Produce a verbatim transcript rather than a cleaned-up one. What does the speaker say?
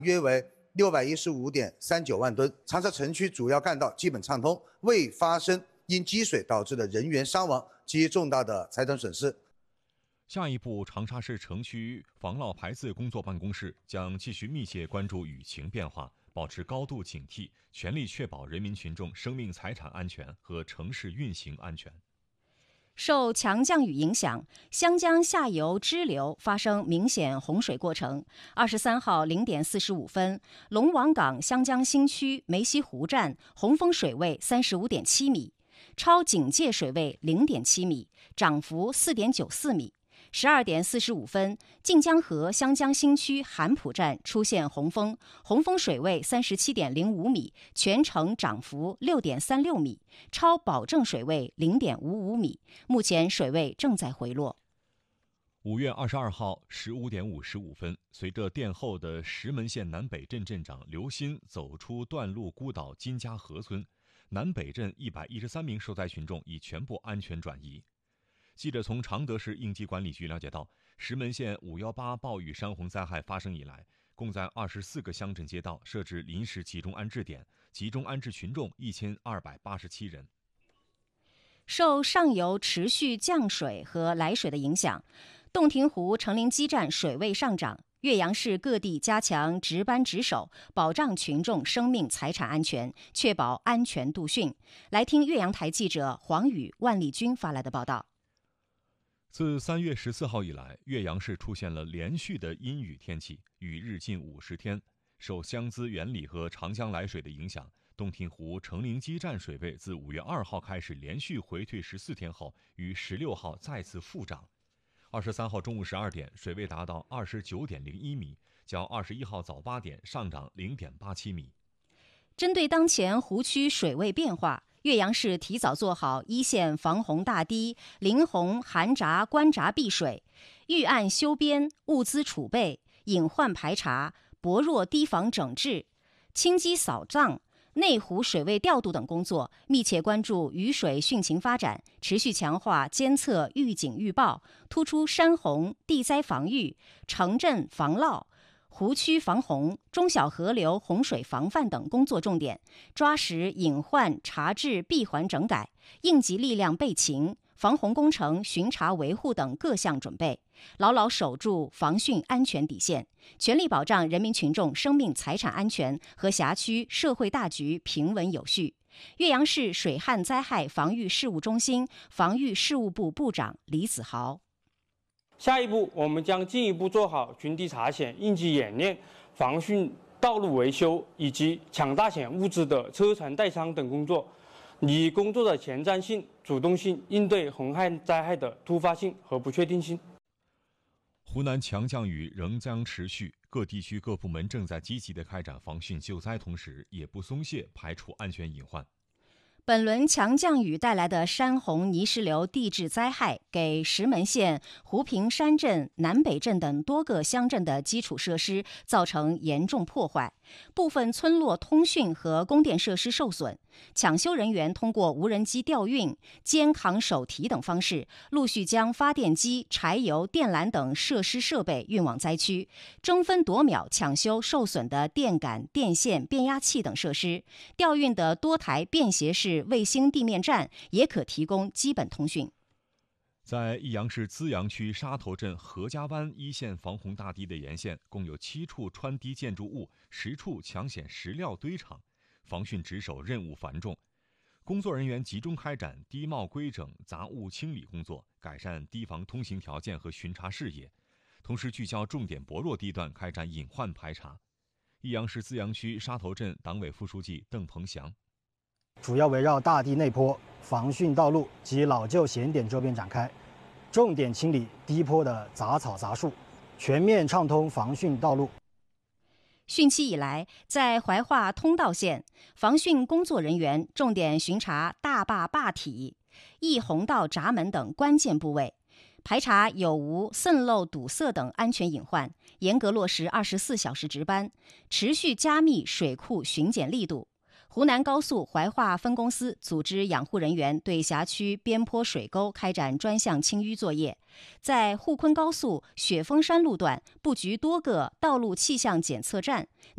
约为六百一十五点三九万吨。长沙城区主要干道基本畅通，未发生因积水导致的人员伤亡及重大的财产损失。 下一步，长沙市城区防涝排渍工作办公室将继续密切关注雨情变化，保持高度警惕，全力确保人民群众生命财产安全和城市运行安全。 受强降雨影响，湘江下游支流发生明显洪水过程。二十三号零点四十五分，龙王港湘江新区梅溪湖站洪峰水位三十五点七米，超警戒水位零点七米，涨幅四点九四米。十二点四十五分，晋江河湘江新区韩浦站出现洪峰，洪峰水位三十七点零五米，全程涨幅六点三六米，超保证水位零点五五米，目前水位正在回落。 五月二十二号十五点五十五分，随着殿后的石门县南北镇镇长刘鑫走出断路孤岛金家河村，南北镇一百一十三名受灾群众已全部安全转移。记者从常德市应急管理局了解到，石门县五一八暴雨山洪灾害发生以来，共在二十四个乡镇街道设置临时集中安置点，集中安置群众一千二百八十七人。 受上游持续降水和来水的影响，洞庭湖成陵基站水位上涨，岳阳市各地加强值班值守，保障群众生命财产安全，确保安全度汛。来听岳阳台记者黄宇、万丽君发来的报道。 自三月十四号以来，岳阳市出现了连续的阴雨天气，雨日近五十天。受湘资源里和长江来水的影响，洞庭湖成陵基站水位自五月二号开始连续回退十四天后，于十六号再次复涨。二十三号中午十二点，水位达到二十九点零一米，较二十一号早八点上涨零点八七米。 针对当前湖区水位变化，岳阳市提早做好一线防洪大堤、临洪涵闸关闸避水、预案修边、物资储备、隐患排查、薄弱堤防整治、清基扫荡、内湖水位调度等工作，密切关注雨水汛情发展，持续强化监测预警预报，突出山洪、地灾防御、城镇防涝、湖区防洪、中小河流洪水防范等工作重点，抓实隐患查治闭环整改、应急力量备勤、防洪工程巡查维护等各项准备，牢牢守住防汛安全底线，全力保障人民群众生命财产安全和辖区社会大局平稳有序。岳阳市水旱灾害防御事务中心防御事务部部长李子豪。 下一步，我们将进一步做好群体查险、应急演练、防汛道路维修以及抢大险物资的车船代仓等工作，以工作的前瞻性、主动性应对洪旱灾害的突发性和不确定性。 湖南强降雨仍将持续，各地区各部门正在积极地开展防汛救灾，同时也不松懈排除安全隐患。 本轮强降雨带来的山洪泥石流地质灾害，给石门县湖平山镇、南北镇等多个乡镇的基础设施造成严重破坏，部分村落通讯和供电设施受损。抢修人员通过无人机调运、肩扛手提等方式，陆续将发电机、柴油、电缆等设施设备运往灾区，争分夺秒抢修受损的电杆、电线、变压器等设施。调运的多台便携式卫星地面站也可提供基本通讯。 在益阳市资阳区沙头镇何家湾一线防洪大堤的沿线，共有七处穿堤建筑物，十处抢险石料堆场，防汛值守任务繁重。工作人员集中开展堤貌规整、杂物清理工作，改善堤防通行条件和巡查视野，同时聚焦重点薄弱地段开展隐患排查。益阳市资阳区沙头镇党委副书记邓鹏翔。 主要围绕大堤内坡、防汛道路及老旧险点周边展开，重点清理堤坡的杂草杂树，全面畅通防汛道路。 汛期以来，在怀化通道线，防汛工作人员重点巡查大坝坝体、溢洪道闸门等关键部位，排查有无渗漏堵塞等安全隐患，严格落实二十四小时值班，持续加密水库巡检力度。 湖南高速怀化分公司组织养护人员对辖区边坡水沟开展专项清淤作业，在沪昆高速雪峰山路段布局多个道路气象检测站，